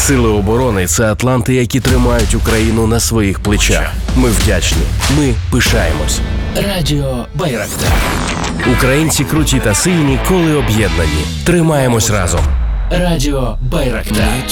Сили оборони – це атланти, які тримають Україну на своїх плечах. Ми вдячні. Ми пишаємось. Радіо Байрактар. Українці круті та сильні, коли об'єднані. Тримаємось разом. Радіо Байрактар.